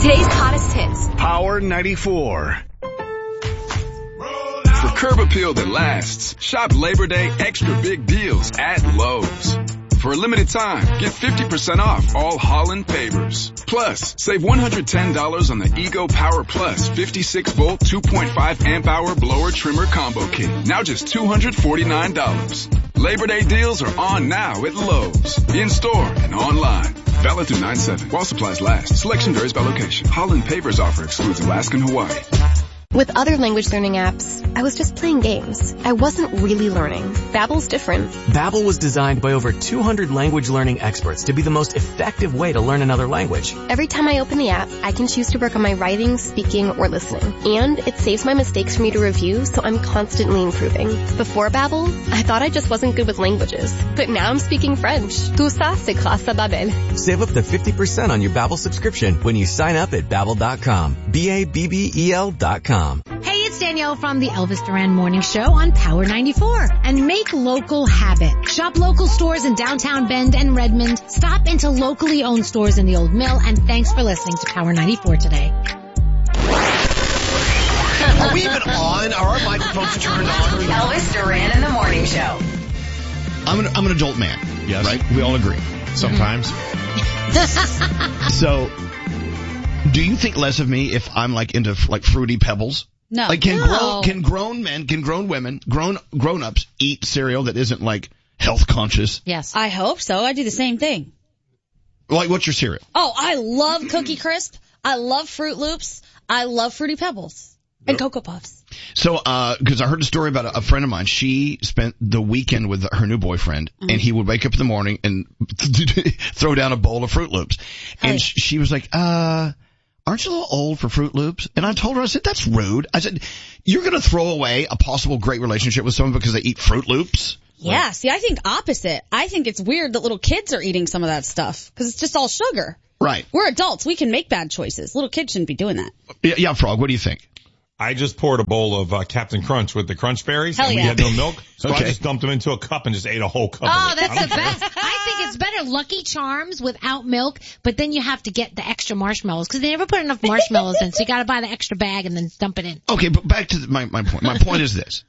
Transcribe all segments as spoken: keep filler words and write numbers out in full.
Today's hottest hits. Power ninety-four. For curb appeal that lasts, shop Labor Day extra big deals at Lowe's. For a limited time, get fifty percent off all Holland pavers. Plus, save one hundred ten dollars on the Ego Power Plus fifty-six volt two point five amp hour blower trimmer combo kit. Now just two hundred forty-nine dollars. Labor Day deals are on now at Lowe's. In store and online. Valid through nine seven. While supplies last. Selection varies by location. Holland pavers offer excludes Alaska and Hawaii. With other language learning apps, I was just playing games. I wasn't really learning. Babbel's different. Babbel was designed by over two hundred language learning experts to be the most effective way to learn another language. Every time I open the app, I can choose to work on my writing, speaking, or listening. And it saves my mistakes for me to review, so I'm constantly improving. Before Babbel, I thought I just wasn't good with languages. But now I'm speaking French. Tout ça, c'est grâce à Babbel. Save up to fifty percent on your Babbel subscription when you sign up at Babbel dot com. B A B B E L dot com. Hey, it's Danielle from the Elvis Duran Morning Show on Power ninety-four. And make local habit. Shop local stores in downtown Bend and Redmond. Stop into locally owned stores in the Old Mill. And thanks for listening to Power ninety-four today. Are we even on? Are our microphones turned on? Elvis Duran in the Morning Show. I'm an, I'm an adult man. Yes. Right? We all agree. Sometimes. Mm-hmm. So, do you think less of me if I'm like into like Fruity Pebbles? No. Like can no. grown can grown men, can grown women, grown grown ups eat cereal that isn't like health conscious? Yes. I hope so. I do the same thing. Like what's your cereal? Oh, I love Cookie Crisp. I love Fruit Loops. I love Fruity Pebbles and Cocoa Puffs. So, uh, cause I heard a story about a, a friend of mine. She spent the weekend with her new boyfriend mm-hmm. and he would wake up in the morning and throw down a bowl of Fruit Loops. And hey. she was like, uh, aren't you a little old for Fruit Loops? And I told her, I said, that's rude. I said, you're going to throw away a possible great relationship with someone because they eat Fruit Loops? Yeah, see, I think opposite. I think it's weird that little kids are eating some of that stuff because it's just all sugar. Right. We're adults. We can make bad choices. Little kids shouldn't be doing that. Yeah, yeah Frog, what do you think? I just poured a bowl of uh, Captain Crunch with the Crunch Berries, Hell and yeah. we had no milk, so okay. I just dumped them into a cup and just ate a whole cup Oh, of it. that's the best. I think it's better Lucky Charms without milk, but then you have to get the extra marshmallows because they never put enough marshmallows in, so you got to buy the extra bag and then dump it in. Okay, but back to my, my point. My point is this.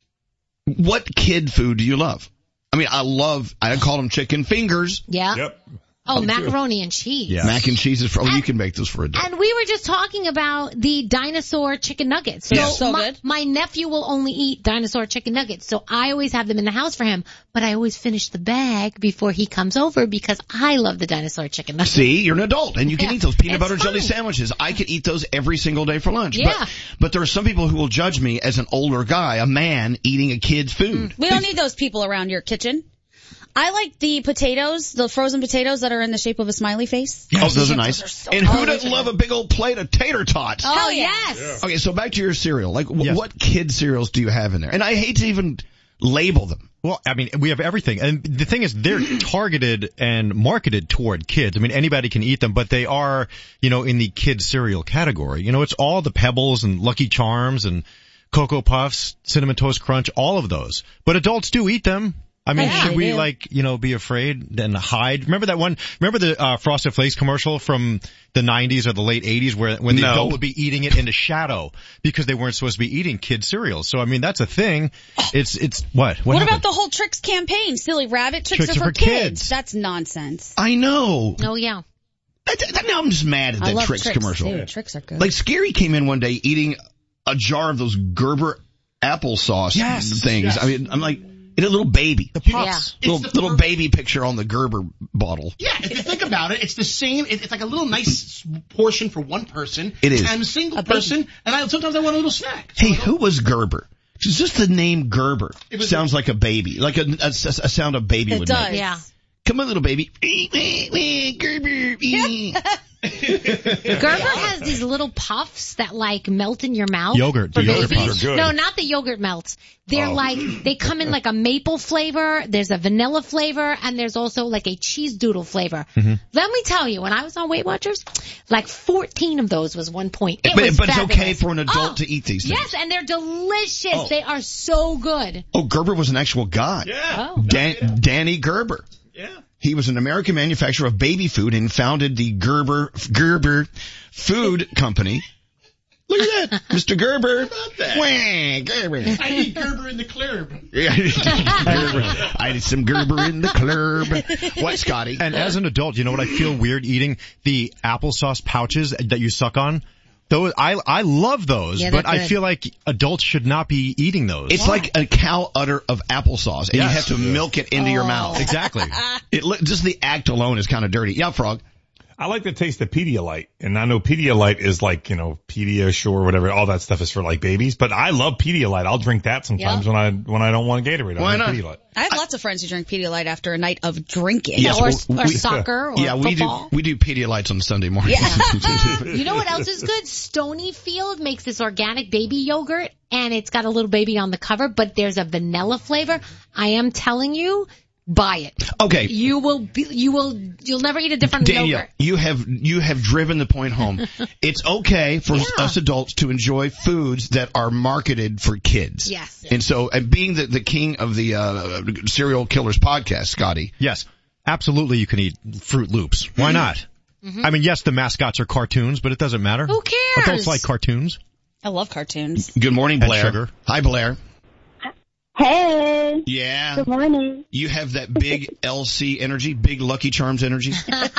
What kid food do you love? I mean, I love, I call them chicken fingers. Yeah. Yep. Oh, macaroni and cheese. Yes. Mac and cheese is for, oh, and, you can make those for a day. And we were just talking about the dinosaur chicken nuggets. So, yes. so my, good. my nephew will only eat dinosaur chicken nuggets, so I always have them in the house for him, but I always finish the bag before he comes over because I love the dinosaur chicken nuggets. See, you're an adult and you can yeah. eat those peanut it's butter fun. jelly sandwiches. I could eat those every single day for lunch. Yeah. But, but there are some people who will judge me as an older guy, a man eating a kid's food. We don't need those people around your kitchen. I like the potatoes, the frozen potatoes that are in the shape of a smiley face. Yes. Oh, those are nice. Those are so and who good. doesn't love a big old plate of tater tots? Oh, Hell yeah. yes. Okay, so back to your cereal. Like, w- Yes. what kid cereals do you have in there? And I hate to even label them. Well, I mean, we have everything. And the thing is, they're targeted and marketed toward kids. I mean, anybody can eat them, but they are, you know, in the kid cereal category. You know, it's all the Pebbles and Lucky Charms and Cocoa Puffs, Cinnamon Toast Crunch, all of those. But adults do eat them. I mean, Yeah, should we do. like, you know, be afraid and hide? Remember that one, remember the, uh, Frosted Flakes commercial from the nineties or the late eighties where, when the No. adult would be eating it in the shadow because they weren't supposed to be eating kid cereals. So, I mean, that's a thing. It's, it's, what? What, What happened? about the whole Tricks campaign? Silly rabbit, tricks, Tricks are for, kids. That's nonsense. I know. Oh, yeah. That, that, now I'm just mad at I that love Tricks, tricks commercial. Dude, tricks are good. Like, Scary came in one day eating a jar of those Gerber applesauce Yes, things. yes. I mean, I'm like, a little baby. The puffs. Yeah. Little, little baby picture on the Gerber bottle. Yeah, if you think about it, it's the same. It, it's like a little nice portion for one person. It is. I'm a single A baby. person, and I sometimes I want a little snack. So Hey, I don't- who was Gerber? It's just the name Gerber. It was- Sounds like a baby. Like a, a, a sound a baby It would does. make. Yeah. Come on, little baby. Gerber. Gerber has these little puffs that like melt in your mouth. Yogurt, for the yogurt babies. puffs are good. No, not the yogurt melts. They're Oh. like, they come in like a maple flavor, there's a vanilla flavor, and there's also like a cheese doodle flavor. Mm-hmm. Let me tell you, when I was on Weight Watchers, like fourteen of those was one point. It But, was but it's fabulous. okay for an adult Oh, to eat these things. Yes, and they're delicious. Oh. They are so good. Oh, Gerber was an actual guy. Yeah. Oh. Dan, Danny Gerber. Yeah. He was an American manufacturer of baby food and founded the Gerber Gerber Food Company. Look at that, Mister Gerber. Wah, Gerber. I need Gerber in the club. Yeah, Gerber. I need some Gerber in the club. What, Scotty? And as an adult, you know what I feel weird eating? The applesauce pouches that you suck on. Those, I, I love those, Yeah, but they're I good. feel like adults should not be eating those. It's like a cow udder of applesauce, and Yes. you have to milk it into your Oh. mouth. Exactly. It, li- just the act alone is kind of dirty. Yeah, Frog. I like the taste of Pedialyte, and I know Pedialyte is like, you know, Pediasure, whatever, all that stuff is for like babies, but I love Pedialyte. I'll drink that sometimes Yeah. when I, when I don't want Gatorade. I'll Why drink not? Pedialyte. I have lots of friends who drink Pedialyte after a night of drinking. Yes, or, well, or we- soccer or Yeah, we do, football. we do Pedialytes on Sunday morning. You know what else is good? Stonyfield makes this organic baby yogurt, and it's got a little baby on the cover, but there's a vanilla flavor. I am telling you, buy it. Okay. You will be, you will, you'll never eat a different Danielle, yogurt. you have you have driven the point home. It's okay for Yeah. us adults to enjoy foods that are marketed for kids. Yes. And so, and being the, the king of the uh, serial killers podcast, Scotty. Yes, absolutely you can eat Fruit Loops. Why not? I mean, yes, the mascots are cartoons, but it doesn't matter. Who cares? Adults like cartoons. I love cartoons. Good morning, And Blair. sugar. Hi, Blair. Hey, Yeah. good morning. You have that big L C energy, big Lucky Charms energy.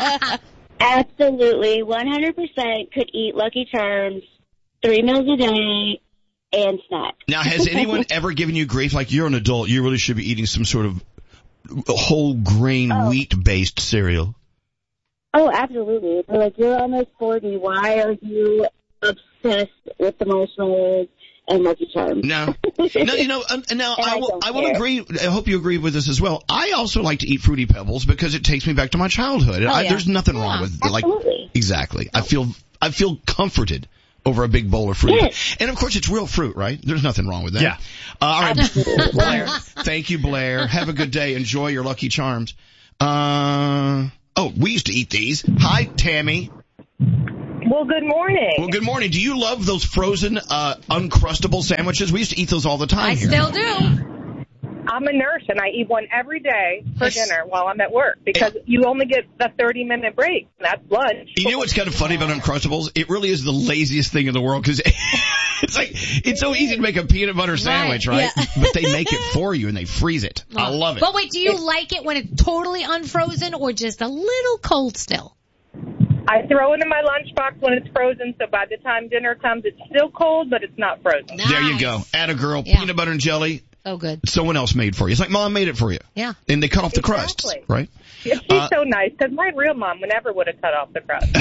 Absolutely, one hundred percent could eat Lucky Charms three meals a day and snack. Now, has anyone ever given you grief? Like, you're an adult, you really should be eating some sort of whole grain Oh. wheat-based cereal. Oh, absolutely. They're like, you're almost forty. Why are you obsessed with the marshmallows and Lucky Charms? No, no, you know, um, and now And I I will, don't I will care. agree. I hope you agree with this as well. I also like to eat Fruity Pebbles because it takes me back to my childhood. I, yeah. There's nothing Yeah, wrong with like absolutely. exactly. I feel I feel comforted over a big bowl of fruit, Yes. and of course it's real fruit, right? There's nothing wrong with that. Yeah. Uh, all right, Absolutely. Blair. Thank you, Blair. Have a good day. Enjoy your Lucky Charms. Uh, oh, we used to eat these. Hi, Tammy. Well, good morning. Well, good morning. Do you love those frozen, uh, Uncrustable sandwiches? We used to eat those all the time I here. still do. I'm a nurse, and I eat one every day for dinner while I'm at work because you only get the thirty-minute break, and that's lunch. You know what's kind of funny about Uncrustables? It really is the laziest thing in the world because it's like, it's so easy to make a peanut butter sandwich, right? yeah. But they make it for you and they freeze it. I love it. But wait, do you like it when it's totally unfrozen or just a little cold still? I throw it in my lunchbox when it's frozen, so by the time dinner comes, it's still cold, but it's not frozen. There you go. Atta girl, Yeah. peanut butter and jelly. So good. Someone else made for you. It's like mom made it for you. Yeah. And they cut off the crusts, Exactly. right? She's Uh, so nice because my real mom never would have cut off the crust.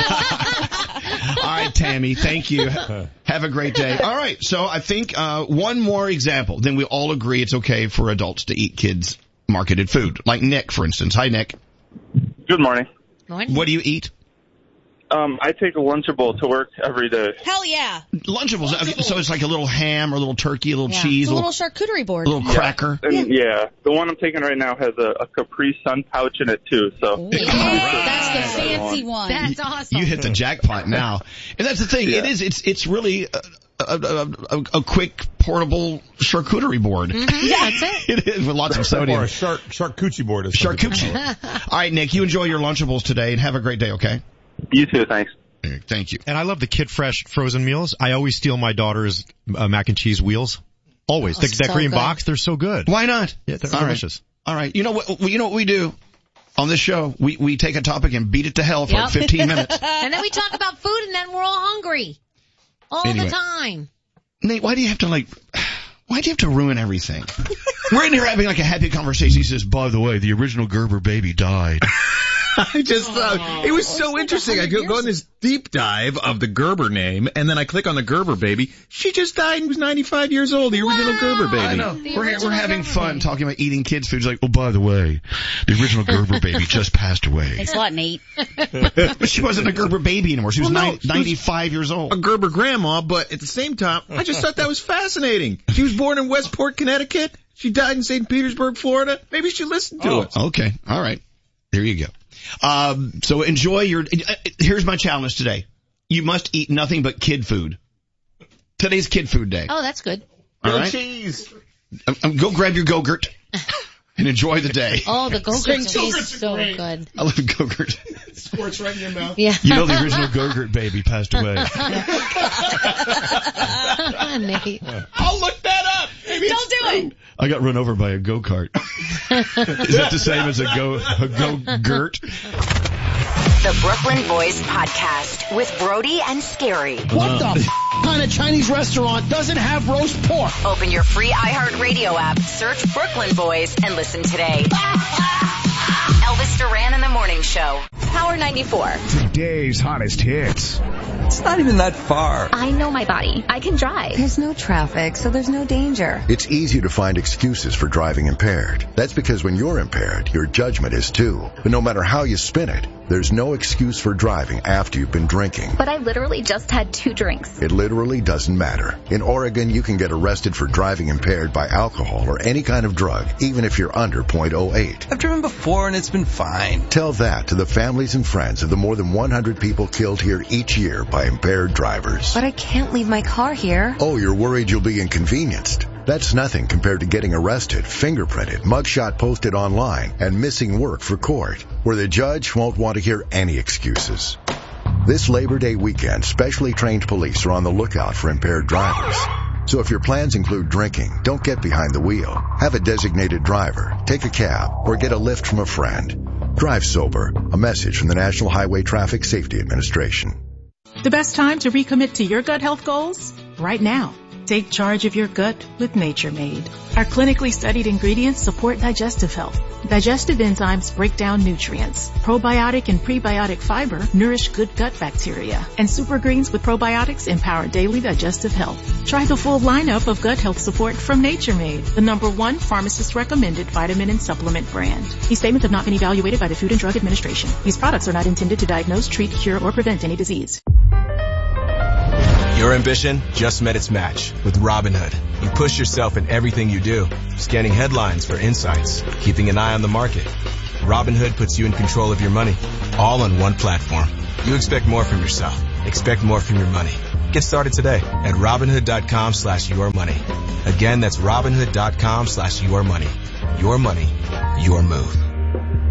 All right, Tammy, thank you. Have a great day. All right, so I think uh one more example. Then we all agree it's okay for adults to eat kids' marketed food. Like Nick, for instance. Hi, Nick. Good morning. Morning. What do you eat? Um, I take a Lunchable to work every day. Hell yeah. Lunchables. Okay, so it's like a little ham or a little turkey, a little Yeah. cheese, It's a a little little, charcuterie board. little cracker. And yeah. the one I'm taking right now has a, a Capri Sun pouch in it too. So Yeah, that's the fancy one. That's awesome. You hit the jackpot now. And that's the thing. It is, it's, it's really a, a, a, a, a quick portable charcuterie board. Mhm, that's it. It is with lots of sodium. Or a shark, charcuterie board. Is what it's Charcuterie. called. All right, Nick, you enjoy your Lunchables today and have a great day, okay? you too. Thanks. Thank you. And I love the Kid Fresh frozen meals. I always steal my daughter's uh, mac and cheese wheels. Always. Oh, that that so green good. box, they're so good. Why not? Yeah, they're All right. delicious. All right. You know what? You know what we do on this show? We we take a topic and beat it to hell for like Yep. fifteen minutes. And then we talk about food and then we're all hungry. All Anyway. the time. Nate, why do you have to like? Why do you have to ruin everything? We're in here having like a happy conversation. He says, "By the way, the original Gerber baby died." I just thought it was so interesting. I go, go on this deep dive of the Gerber name, and then I click on the Gerber baby. She just died and was ninety-five years old, the original Gerber baby. I know. We're we're having fun talking about eating kids' food. It's like, oh, by the way, the original Gerber baby just passed away. Thanks a lot, Nate. But she wasn't a Gerber baby anymore. She was Well, no, nine, she was ninety-five years old. A Gerber grandma, but at the same time, I just thought that was fascinating. She was born in Westport, Connecticut. She died in Saint Petersburg, Florida. Maybe you should listen to Oh, it. okay. All right. There you go. Um, so enjoy your, uh, here's my challenge today. You must eat nothing but kid food. Today's kid food day. Oh, that's good. All right? cheese. Um, um, go grab your Go-Gurt. and enjoy the day. Oh, the String Go-Gurts are cheese. so Great. good. I love Go-Gurt. Squirts right in your mouth. Yeah. You know the original Go-Gurt baby passed away. Nate. I'll look that up. Maybe Don't do it. I got run over by a go-kart. Is that the same as a go a go-gurt? The Brooklyn Boys Podcast with Brody and Scary. What the f- kind of Chinese restaurant doesn't have roast pork? Open your free iHeartRadio app, search Brooklyn Boys, and listen today. Elvis Duran in the Morning Show. Power ninety-four. Today's hottest hits. It's not even that far. I know my body. I can drive. There's no traffic, so there's no danger. It's easy to find excuses for driving impaired. That's because when you're impaired, your judgment is too. But no matter how you spin it, there's no excuse for driving after you've been drinking. But I literally just had two drinks. It literally doesn't matter. In Oregon, you can get arrested for driving impaired by alcohol or any kind of drug, even if you're under point oh eight. I've driven before and it's been fine. Tell that to the families and friends of the more than one hundred people killed here each year by impaired drivers. But I can't leave my car here. Oh, you're worried you'll be inconvenienced? That's nothing compared to getting arrested, fingerprinted, mugshot posted online, and missing work for court, where the judge won't want to hear any excuses. This Labor Day weekend, specially trained police are on the lookout for impaired drivers. So if your plans include drinking, don't get behind the wheel. Have a designated driver, take a cab, or get a lift from a friend. Drive sober. A message from the National Highway Traffic Safety Administration. The best time to recommit to your gut health goals? Right now. Take charge of your gut with Nature Made. Our clinically studied ingredients support digestive health. Digestive enzymes break down nutrients. Probiotic and prebiotic fiber nourish good gut bacteria. And super greens with probiotics empower daily digestive health. Try the full lineup of gut health support from Nature Made, the number one pharmacist recommended vitamin and supplement brand. These statements have not been evaluated by the Food and Drug Administration. These products are not intended to diagnose, treat, cure, or prevent any disease. Your ambition just met its match with Robinhood. You push yourself in everything you do, scanning headlines for insights, keeping an eye on the market. Robinhood puts you in control of your money, all on one platform. You expect more from yourself. Expect more from your money. Get started today at Robinhood.com slash your money. Again, that's Robinhood.com slash your money. Your money, your move.